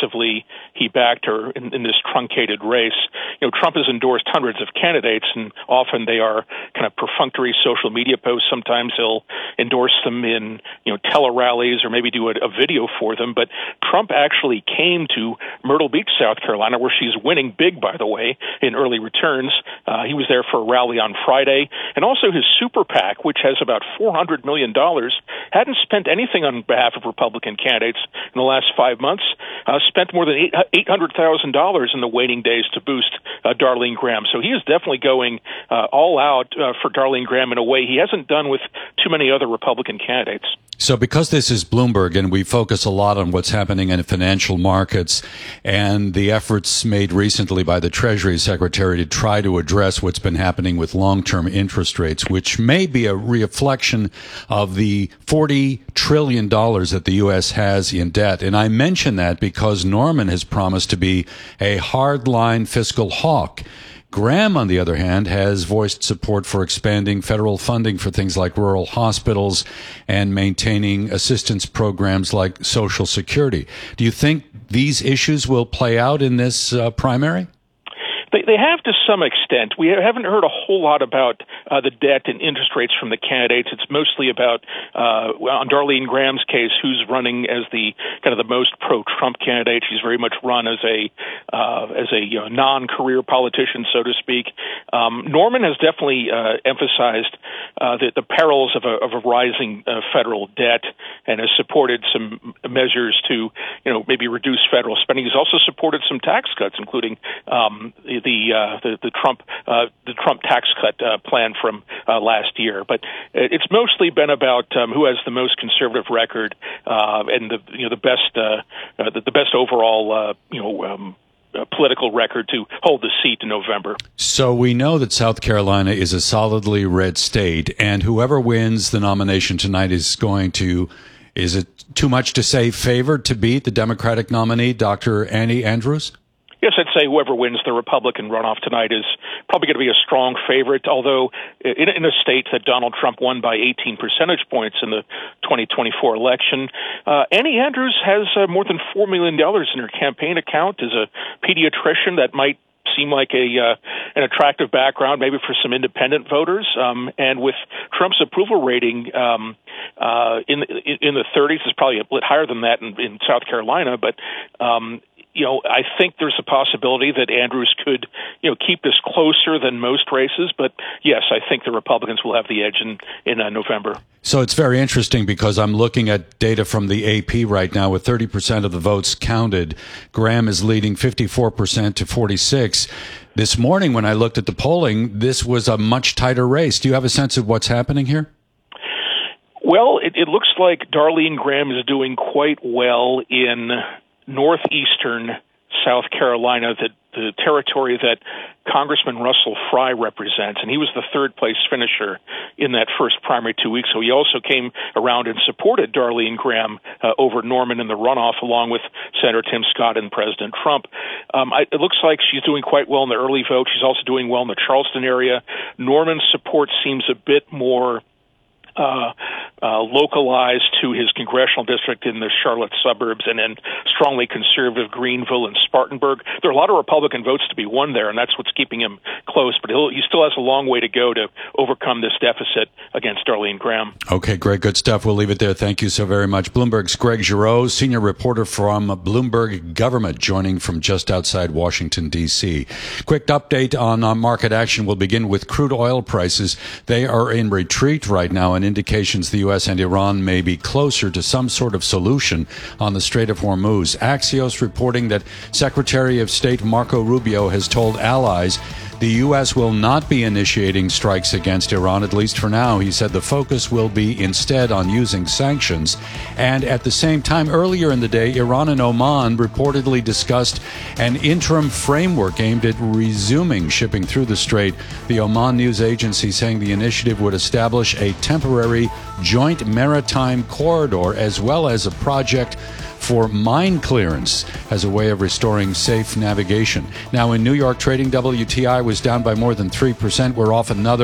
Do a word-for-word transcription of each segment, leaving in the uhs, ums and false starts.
aggressively he backed her in, in this truncated race. You know, Trump has endorsed hundreds of candidates, and often they are kind of perfunctory social media posts. Sometimes he'll endorse them in, you know, tele-rallies or maybe do a, a video for them. But Trump actually came to Myrtle Beach, South Carolina, where she's winning big, by the way, in early returns. Uh, he was there for a rally on Friday. And also his super PAC, which has about four hundred million dollars, hadn't spent anything on behalf of Republican candidates in the last five months, uh, spent more than eight hundred thousand dollars in the waning days to boost uh, Darlene Graham. So he is definitely going uh, all out uh, for Darlene Graham in a way he hasn't done with too many other Republican candidates. So because this is Bloomberg and we focus a lot on what's happening in financial markets and the efforts made recently by the Treasury Secretary to try to address what's been happening with long-term interest rates, which may be a reflection of the forty trillion dollars that the U S has in debt. And I mention that because Norman has promised to be a hardline fiscal hawk. Graham, on the other hand, has voiced support for expanding federal funding for things like rural hospitals and maintaining assistance programs like Social Security. Do you think these issues will play out in this uh, primary? They, they have to some extent. We haven't heard a whole lot about uh, the debt and interest rates from the candidates. It's mostly about, uh, well, on Darlene Graham's case, who's running as the kind of the most pro-Trump candidate. She's very much run as a uh, as a you know, non-career politician, so to speak. Um, Norman has definitely uh, emphasized uh, the, the perils of a, of a rising uh, federal debt and has supported some measures to, you know, maybe reduce federal spending. He's also supported some tax cuts, including um, the, uh, the the Trump uh, the Trump tax cut uh, plan from uh, last year. But it's mostly been about um, who has the most conservative record uh, and the you know the best uh, uh, the, the best overall uh, you know. Um, political record to hold the seat in November. So we know that South Carolina is a solidly red state, and whoever wins the nomination tonight is going to, is it too much to say, favored to beat the Democratic nominee, Doctor Annie Andrews? Yes, I'd say whoever wins the Republican runoff tonight is probably going to be a strong favorite, although in, in a state that Donald Trump won by eighteen percentage points in the twenty twenty-four election, uh, Annie Andrews has uh, more than four million dollars in her campaign account as a pediatrician. That might seem like a uh, an attractive background, maybe for some independent voters. Um, and with Trump's approval rating um, uh, in, in in the thirties, it's probably a bit higher than that in, in South Carolina, but um, you know, I think there's a possibility that Andrews could, you know, keep this closer than most races. But yes, I think the Republicans will have the edge in, in uh, November. So it's very interesting because I'm looking at data from the A P right now with thirty percent of the votes counted. Graham is leading fifty-four percent to forty-six. This morning when I looked at the polling, this was a much tighter race. Do you have a sense of what's happening here? Well, it, it looks like Darlene Graham is doing quite well in northeastern South Carolina, the, the territory that Congressman Russell Fry represents, and he was the third-place finisher in that first primary two weeks. So he also came around and supported Darlene Graham uh, over Norman in the runoff, along with Senator Tim Scott and President Trump. Um, I, it looks like she's doing quite well in the early vote. She's also doing well in the Charleston area. Norman's support seems a bit more Uh, uh, localized to his congressional district in the Charlotte suburbs and in strongly conservative Greenville and Spartanburg. There are a lot of Republican votes to be won there, and that's what's keeping him close. But he'll, he still has a long way to go to overcome this deficit against Darlene Graham. Okay, Greg, good stuff. We'll leave it there. Thank you so very much. Bloomberg's Greg Giroux, senior reporter from Bloomberg Government, joining from just outside Washington, D C. Quick update on uh, market action. We'll begin with crude oil prices. They are in retreat right now, and indications the U S and Iran may be closer to some sort of solution on the Strait of Hormuz. Axios reporting that Secretary of State Marco Rubio has told allies the U S will not be initiating strikes against Iran, at least for now. He said the focus will be instead on using sanctions. And at the same time, earlier in the day, Iran and Oman reportedly discussed an interim framework aimed at resuming shipping through the strait. The Oman news agency saying the initiative would establish a temporary joint maritime corridor as well as a project for mine clearance as a way of restoring safe navigation. Now in New York, trading W T I was down by more than three percent. We're off another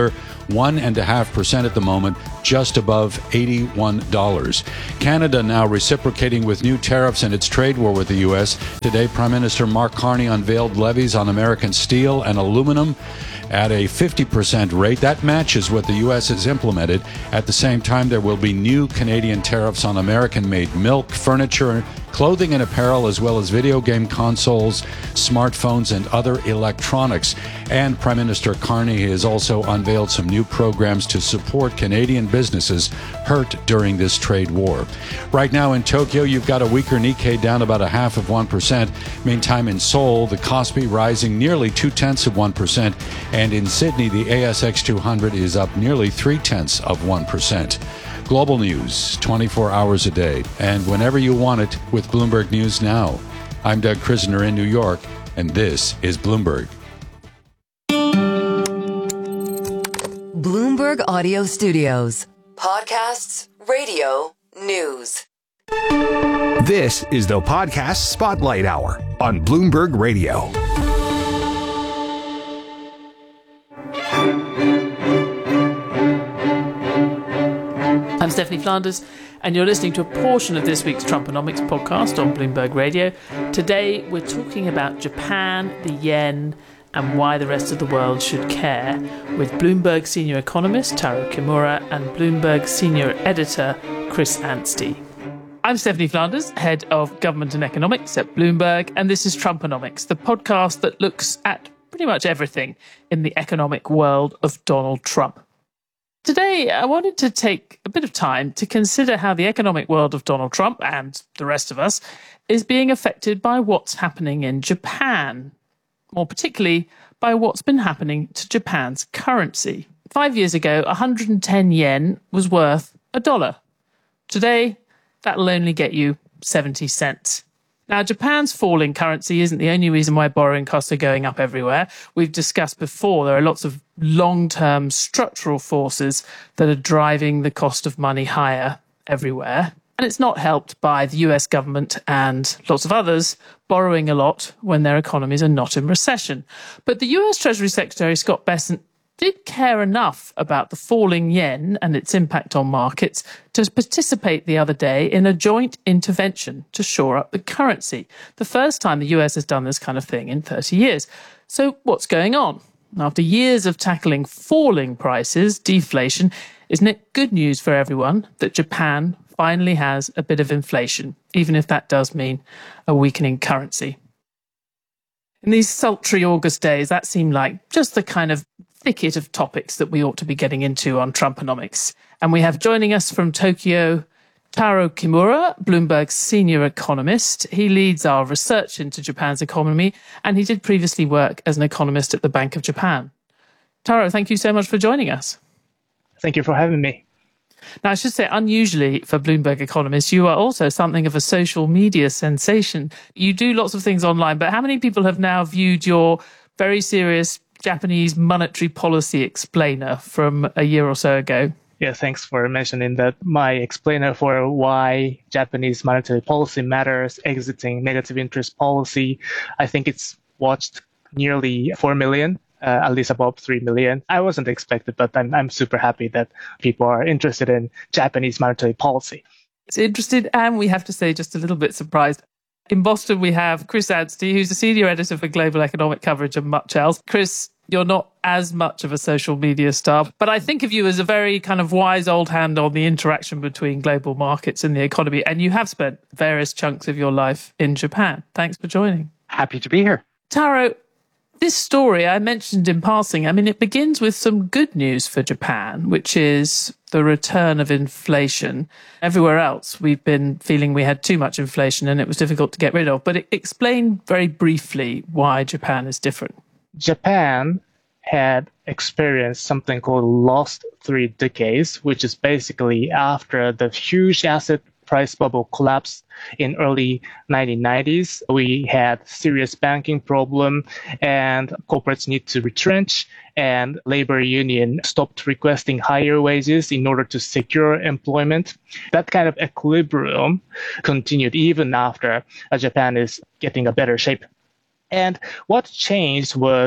one point five percent at the moment, just above eighty-one dollars. Canada now reciprocating with new tariffs in its trade war with the U S. Today, Prime Minister Mark Carney unveiled levies on American steel and aluminum at a fifty percent rate. That matches what the U S has implemented. At the same time, there will be new Canadian tariffs on American-made milk, furniture, clothing and apparel, as well as video game consoles, smartphones, and other electronics. And Prime Minister Carney has also unveiled some new programs to support Canadian businesses hurt during this trade war. Right now in Tokyo, you've got a weaker Nikkei down about a half of one percent. Meantime, in Seoul, the Kospi rising nearly two-tenths of one percent. And in Sydney, the A S X two hundred is up nearly three-tenths of one percent. Global news, twenty-four hours a day, and whenever you want it with Bloomberg News Now. I'm Doug Krisner in New York, and this is Bloomberg. Bloomberg Audio Studios. Podcasts, radio, news. This is the Podcast Spotlight Hour on Bloomberg Radio. I'm Stephanie Flanders, and you're listening to a portion of this week's Trumponomics podcast on Bloomberg Radio. Today, we're talking about Japan, the yen, and why the rest of the world should care, with Bloomberg senior economist Taro Kimura and Bloomberg senior editor Chris Anstey. I'm Stephanie Flanders, head of government and economics at Bloomberg, and this is Trumponomics, the podcast that looks at pretty much everything in the economic world of Donald Trump. Today, I wanted to take a bit of time to consider how the economic world of Donald Trump and the rest of us is being affected by what's happening in Japan, more particularly by what's been happening to Japan's currency. Five years ago, one hundred ten yen was worth a dollar. Today, that'll only get you seventy cents. Now, Japan's falling currency isn't the only reason why borrowing costs are going up everywhere. We've discussed before there are lots of long-term structural forces that are driving the cost of money higher everywhere. And it's not helped by the U S government and lots of others borrowing a lot when their economies are not in recession. But the U S Treasury Secretary, Scott Bessent, did care enough about the falling yen and its impact on markets to participate the other day in a joint intervention to shore up the currency. The first time the U S has done this kind of thing in thirty years. So what's going on? After years of tackling falling prices, deflation, isn't it good news for everyone that Japan finally has a bit of inflation, even if that does mean a weakening currency? In these sultry August days, that seemed like just the kind of thicket of topics that we ought to be getting into on Trumponomics. And we have joining us from Tokyo, Taro Kimura, Bloomberg's senior economist. He leads our research into Japan's economy, and he did previously work as an economist at the Bank of Japan. Taro, thank you so much for joining us. Thank you for having me. Now, I should say, unusually for Bloomberg economists, you are also something of a social media sensation. You do lots of things online, but how many people have now viewed your very serious Japanese monetary policy explainer from a year or so ago? Yeah, thanks for mentioning that. My explainer for why Japanese monetary policy matters, exiting negative interest policy, I think it's watched nearly four million. Uh, at least above three million. I wasn't expected, but I'm, I'm super happy that people are interested in Japanese monetary policy. It's interested, and we have to say just a little bit surprised. In Boston, we have Chris Anstey, who's the senior editor for global economic coverage and much else. Chris, you're not as much of a social media star, but I think of you as a very kind of wise old hand on the interaction between global markets and the economy, and you have spent various chunks of your life in Japan. Thanks for joining. Happy to be here. Taro, this story I mentioned in passing, I mean, it begins with some good news for Japan, which is the return of inflation. Everywhere else, we've been feeling we had too much inflation and it was difficult to get rid of. But it explained very briefly why Japan is different. Japan had experienced something called lost three decades, which is basically after the huge asset price bubble collapsed in early nineteen nineties. We had serious banking problem and corporates need to retrench, and labor union stopped requesting higher wages in order to secure employment. That kind of equilibrium continued even after uh, Japan is getting a better shape. And what changed was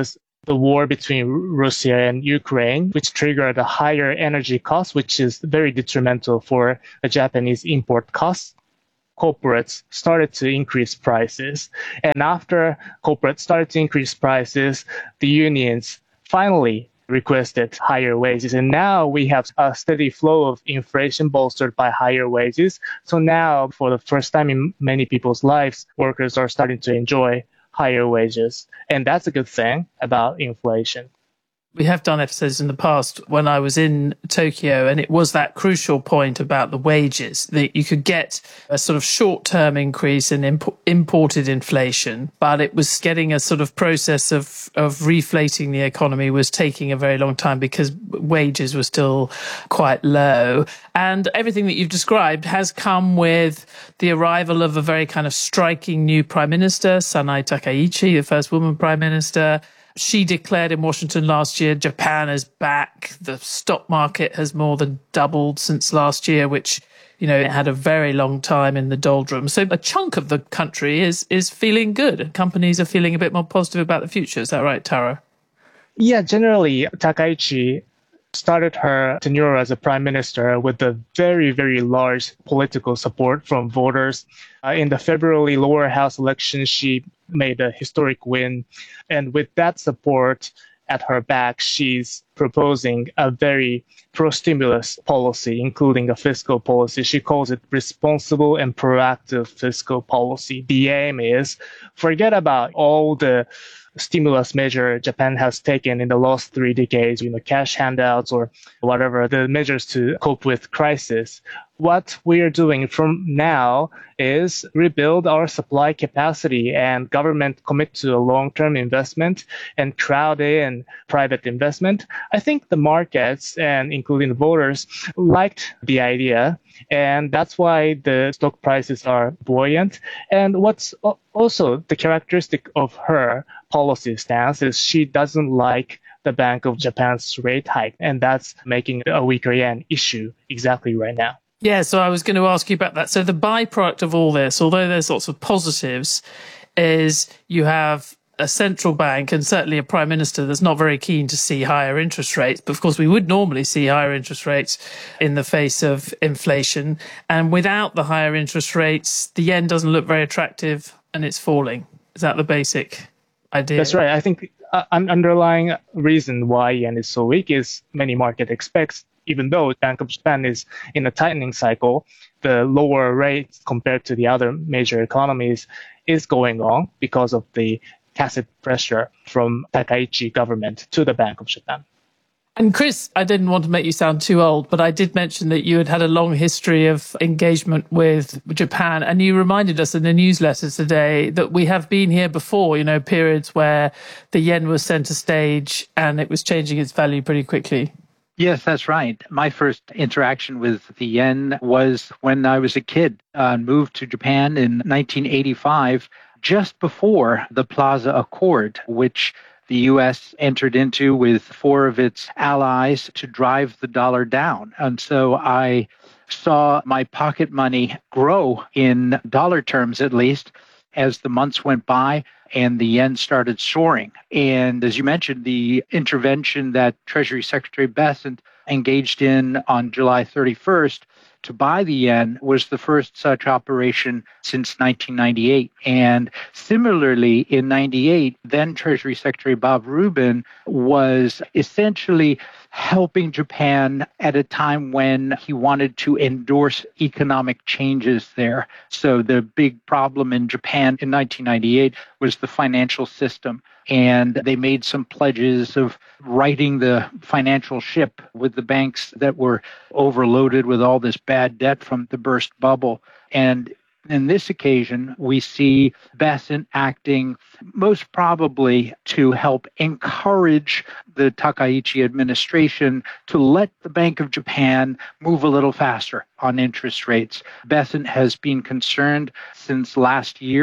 the war between Russia and Ukraine, which triggered a higher energy cost, which is very detrimental for the Japanese import costs. Corporates started to increase prices. And after corporates started to increase prices, the unions finally requested higher wages. And now we have a steady flow of inflation bolstered by higher wages. So now, for the first time in many people's lives, workers are starting to enjoy higher wages. And that's a good thing about inflation. We have done episodes in the past when I was in Tokyo, and it was that crucial point about the wages, that you could get a sort of short-term increase in imp- imported inflation, but it was getting a sort of process of, of reflating the economy was taking a very long time because wages were still quite low. And everything that you've described has come with the arrival of a very kind of striking new prime minister, Sanae Takaichi, the first woman prime minister. She declared in Washington last year, Japan is back. The stock market has more than doubled since last year, which, you know, it had a very long time in the doldrums. So a chunk of the country is is feeling good. Companies are feeling a bit more positive about the future. Is that right, Taro? Yeah, generally, Takaichi started her tenure as a prime minister with a very, very large political support from voters. Uh, in the February lower house election, she made a historic win. And with that support at her back, she's proposing a very pro-stimulus policy, including a fiscal policy. She calls it responsible and proactive fiscal policy. The aim is forget about all the stimulus measure Japan has taken in the last three decades, you know, cash handouts or whatever, the measures to cope with crisis. What we are doing from now is rebuild our supply capacity, and government commit to a long-term investment and crowd in private investment. I think the markets, and including the voters, liked the idea, and that's why the stock prices are buoyant. And what's also the characteristic of her policy stance is she doesn't like the Bank of Japan's rate hike, and that's making a weaker yen issue exactly right now. Yeah, so I was going to ask you about that. So the byproduct of all this, although there's lots of positives, is you have a central bank and certainly a prime minister that's not very keen to see higher interest rates. But of course, we would normally see higher interest rates in the face of inflation. And without the higher interest rates, the yen doesn't look very attractive and it's falling. Is that the basic idea? That's right. I think an underlying reason why yen is so weak is many market expects, even though Bank of Japan is in a tightening cycle, the lower rates compared to the other major economies is going on because of the tacit pressure from Takaichi government to the Bank of Japan. And Chris, I didn't want to make you sound too old, but I did mention that you had had a long history of engagement with Japan, and you reminded us in the newsletter today that we have been here before, you know, periods where the yen was center stage and it was changing its value pretty quickly. Yes, that's right. My first interaction with the yen was when I was a kid, uh, moved to Japan in nineteen eighty-five, just before the Plaza Accord, which the U S entered into with four of its allies to drive the dollar down. And so I saw my pocket money grow in dollar terms, at least, as the months went by and the yen started soaring. And as you mentioned, the intervention that Treasury Secretary Bessent engaged in on July thirty-first to buy the yen was the first such operation since nineteen ninety-eight. And similarly, in ninety-eight, then Treasury Secretary Bob Rubin was essentially helping Japan at a time when he wanted to endorse economic changes there. So the big problem in Japan in nineteen ninety-eight was the financial system. And they made some pledges of righting the financial ship with the banks that were overloaded with all this bad debt from the burst bubble. And in this occasion, we see Bessent acting most probably to help encourage the Takaichi administration to let the Bank of Japan move a little faster on interest rates. Bessent has been concerned since last year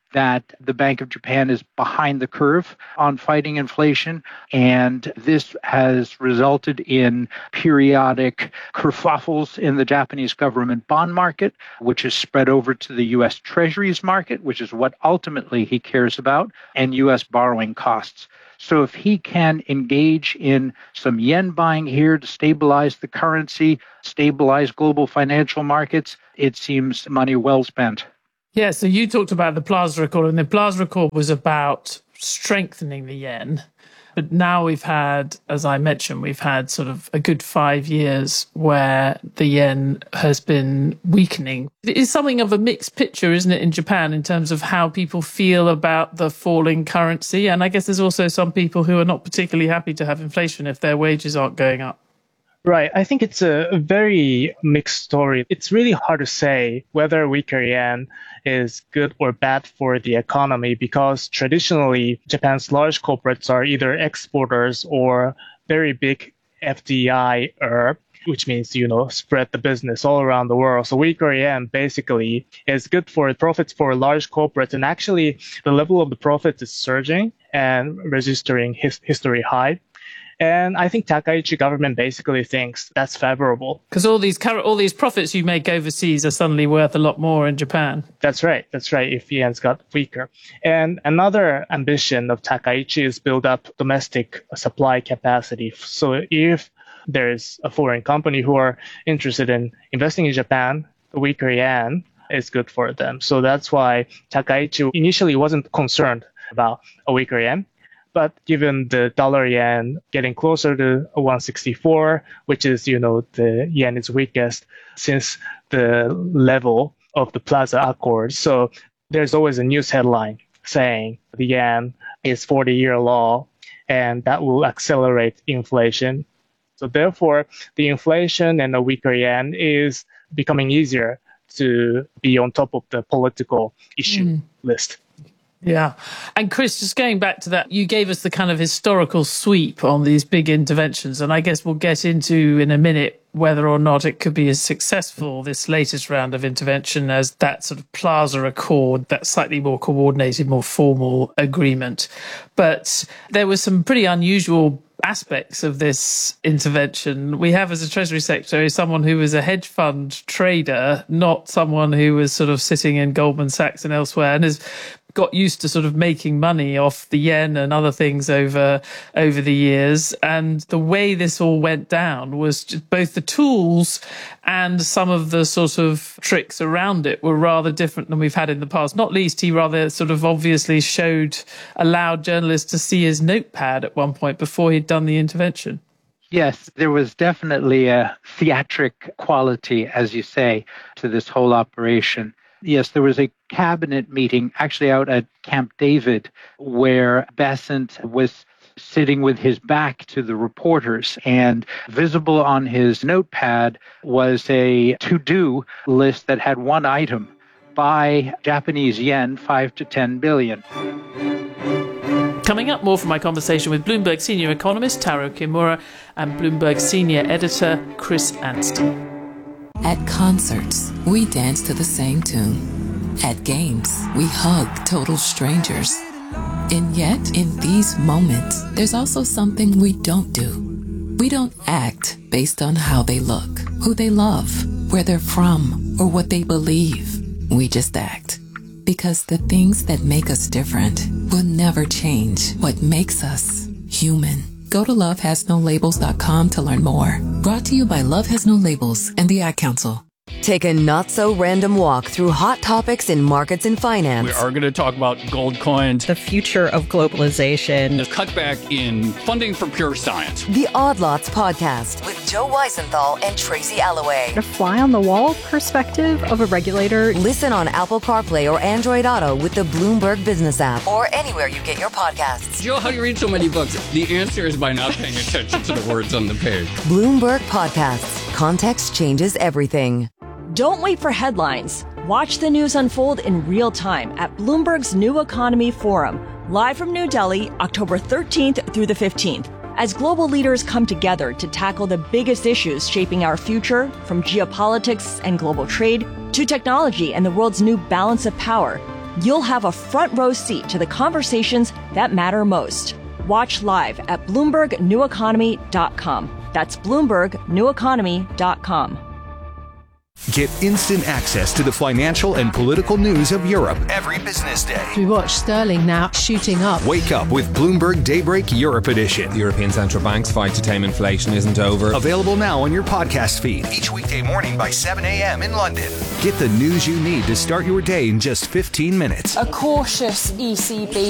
that the Bank of Japan is behind the curve on fighting inflation, and this has resulted in periodic kerfuffles in the Japanese government bond market, which is spread over to the U S Treasuries market, which is what ultimately he cares about, and U S borrowing costs. So if he can engage in some yen buying here to stabilize the currency, stabilize global financial markets, it seems money well spent. Yeah, so you talked about the Plaza Accord, and the Plaza Accord was about strengthening the yen. But now we've had, as I mentioned, we've had sort of a good five years where the yen has been weakening. It is something of a mixed picture, isn't it, in Japan, in terms of how people feel about the falling currency. And I guess there's also some people who are not particularly happy to have inflation if their wages aren't going up. Right. I think it's a very mixed story. It's really hard to say whether weaker yen is good or bad for the economy because traditionally Japan's large corporates are either exporters or very big F D I-er, which means, you know, spread the business all around the world. So weaker yen basically is good for profits for large corporates. And actually the level of the profits is surging and registering his history high. And I think Takaichi government basically thinks that's favorable. Because all these all these profits you make overseas are suddenly worth a lot more in Japan. That's right. That's right. If yen's got weaker. And another ambition of Takaichi is build up domestic supply capacity. So if there's a foreign company who are interested in investing in Japan, the weaker yen is good for them. So that's why Takaichi initially wasn't concerned about a weaker yen. But given the dollar yen getting closer to one sixty-four, which is, you know, the yen is weakest since the level of the Plaza Accord. So there's always a news headline saying the yen is forty-year low, and that will accelerate inflation. So therefore, the inflation and the weaker yen is becoming easier to be on top of the political issue mm. list. Yeah. And Chris, just going back to that, you gave us the kind of historical sweep on these big interventions. And I guess we'll get into in a minute whether or not it could be as successful, this latest round of intervention, as that sort of Plaza Accord, that slightly more coordinated, more formal agreement. But there were some pretty unusual aspects of this intervention. We have as a Treasury Secretary someone who was a hedge fund trader, not someone who was sort of sitting in Goldman Sachs and elsewhere, and has got used to sort of making money off the yen and other things over over the years. And the way this all went down was just both the tools and some of the sort of tricks around it were rather different than we've had in the past. Not least, he rather sort of obviously showed, allowed journalists to see his notepad at one point before he'd done the intervention. Yes, there was definitely a theatric quality, as you say, to this whole operation. Yes, there was a cabinet meeting actually out at Camp David where Bessent was sitting with his back to the reporters, and visible on his notepad was a to-do list that had one item: buy Japanese yen five to ten billion. Coming up, more from my conversation with Bloomberg senior economist Taro Kimura and Bloomberg senior editor Chris Anstey. At concerts, we dance to the same tune. At games, we hug total strangers. And yet, in these moments, there's also something we don't do. We don't act based on how they look, who they love, where they're from, or what they believe. We just act. Because the things that make us different will never change what makes us human. Go to love has no labels dot com to learn more. Brought to you by Love Has No Labels and the Ad Council. Take a not-so-random walk through hot topics in markets and finance. We are going to talk about gold coins, the future of globalization, the cutback in funding for pure science. The Odd Lots Podcast with Joe Weisenthal and Tracy Alloway. The fly-on-the-wall perspective of a regulator. Listen on Apple CarPlay or Android Auto with the Bloomberg Business app or anywhere you get your podcasts. Joe, how do you read so many books? The answer is by not paying attention to the words on the page. Bloomberg Podcasts. Context changes everything. Don't wait for headlines. Watch the news unfold in real time at Bloomberg's New Economy Forum, live from New Delhi, October thirteenth through the fifteenth. As global leaders come together to tackle the biggest issues shaping our future, from geopolitics and global trade to technology and the world's new balance of power, you'll have a front row seat to the conversations that matter most. Watch live at Bloomberg New Economy dot com. That's Bloomberg New Economy dot com. Get instant access to the financial and political news of Europe every business day. We watch sterling now shooting up. Wake up with Bloomberg Daybreak Europe Edition. The European Central Bank's fight to tame inflation isn't over. Available now on your podcast feed each weekday morning by seven a.m. in London. Get the news you need to start your day in just fifteen minutes. A cautious E C B